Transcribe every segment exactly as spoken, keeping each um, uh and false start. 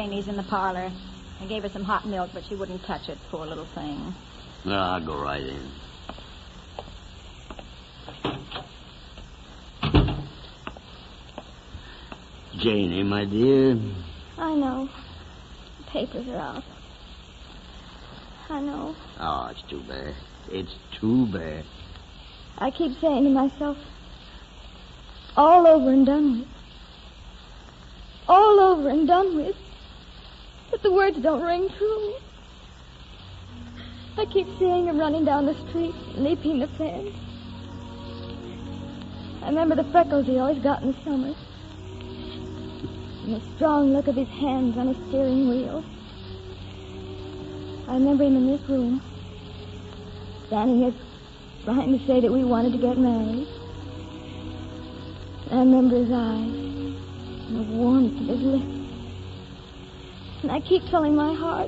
Janie's in the parlor. I gave her some hot milk, but she wouldn't touch it, poor little thing. No, I'll go right in. Janie, my dear. I know. The papers are out. I know. Oh, it's too bad. It's too bad. I keep saying to myself, all over and done with. All over and done with. But the words don't ring true. I keep seeing him running down the street, leaping the fence. I remember the freckles he always got in the summer. And the strong look of his hands on his steering wheel. I remember him in this room, standing here trying to say that we wanted to get married. I remember his eyes and the warmth of his lips. And I keep telling my heart,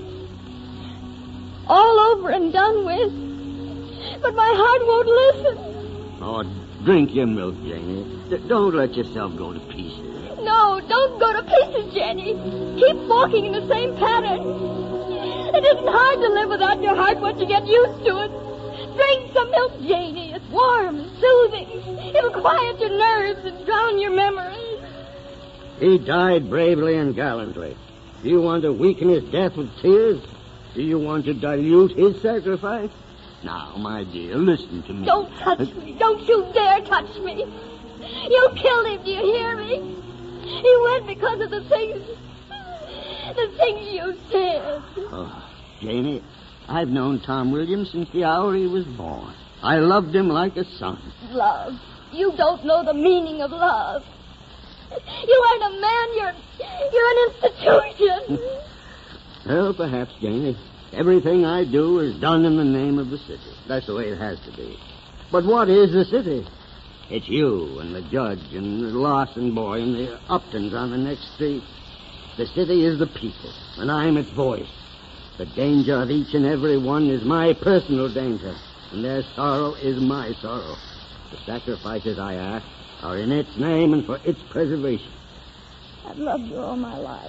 all over and done with, but my heart won't listen. Oh, drink your milk, Janie. D- don't let yourself go to pieces. No, don't go to pieces, Jenny. Keep walking in the same pattern. It isn't hard to live without your heart once you get used to it. Drink some milk, Janie. It's warm and soothing. It'll quiet your nerves and drown your memories. He died bravely and gallantly. Do you want to weaken his death with tears? Do you want to dilute his sacrifice? Now, my dear, listen to me. Don't touch uh, me. Don't you dare touch me. You killed him, do you hear me? He went because of the things... the things you said. Oh, Janie, I've known Tom Williams since the hour he was born. I loved him like a son. Love? You don't know the meaning of love. You aren't a man, you're... you're an institution. Well, perhaps, Janie. Everything I do is done in the name of the city. That's the way it has to be. But what is the city? It's you and the judge and the Lawson boy and the Uptons on the next street. The city is the people, and I'm its voice. The danger of each and every one is my personal danger, and their sorrow is my sorrow. The sacrifices I ask are in its name and for its preservation. I've loved you all my life.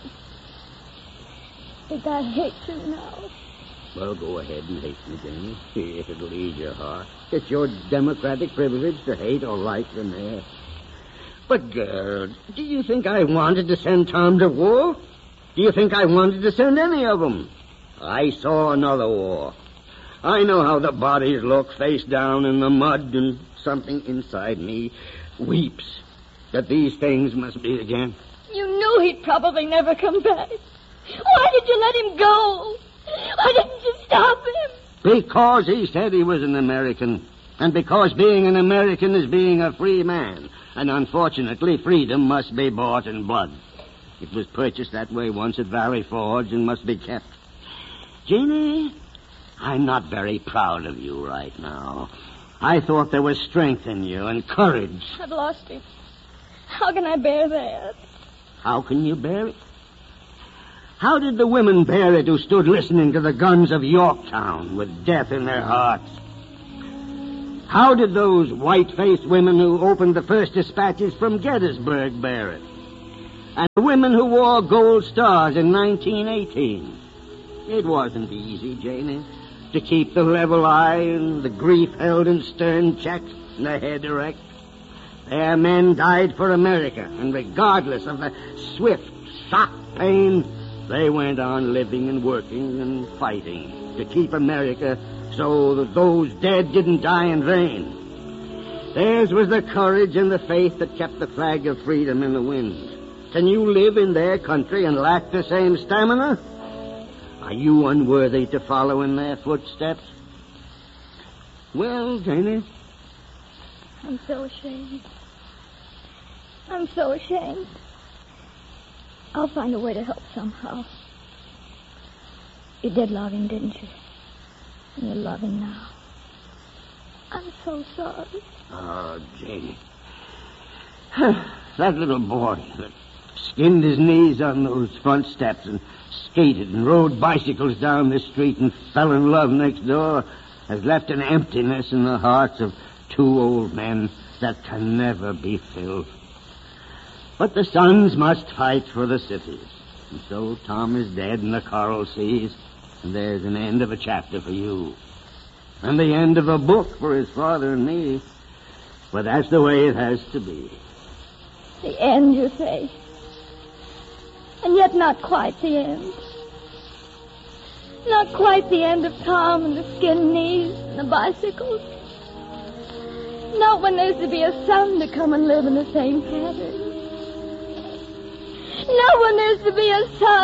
Think I hate you now. Well, go ahead and hate me, Janie. If it'll ease your heart. It's your democratic privilege to hate or like the mayor. But, girl, do you think I wanted to send Tom to war? Do you think I wanted to send any of them? I saw another war. I know how the bodies look face down in the mud, and something inside me weeps that these things must be again. You knew he'd probably never come back. Why did you let him go? Why didn't you stop him? Because he said he was an American. And because being an American is being a free man. And unfortunately, freedom must be bought in blood. It was purchased that way once at Valley Forge and must be kept. Jeannie, I'm not very proud of you right now. I thought there was strength in you and courage. I've lost him. How can I bear that? How can you bear it? How did the women bear it who stood listening to the guns of Yorktown with death in their hearts? How did those white-faced women who opened the first dispatches from Gettysburg bear it? And the women who wore gold stars in nineteen eighteen? It wasn't easy, Janie, to keep the level eye and the grief held in stern check and the head erect. Their men died for America, and regardless of the swift shock pain, they went on living and working and fighting to keep America so that those dead didn't die in vain. Theirs was the courage and the faith that kept the flag of freedom in the wind. Can you live in their country and lack the same stamina? Are you unworthy to follow in their footsteps? Well, Janie? I'm so ashamed. I'm so ashamed. I'll find a way to help somehow. You did love him, didn't you? And you love him now. I'm so sorry. Oh, Janie. That little boy that skinned his knees on those front steps and skated and rode bicycles down the street and fell in love next door has left an emptiness in the hearts of two old men that can never be filled. But the sons must fight for the cities. And so Tom is dead and the coral seas, and there's an end of a chapter for you. And the end of a book for his father and me. But that's the way it has to be. The end, you say. And yet not quite the end. Not quite the end of Tom and the skinned knees and the bicycles. Not when there's to be a son to come and live in the same pattern. Not when there's to be a son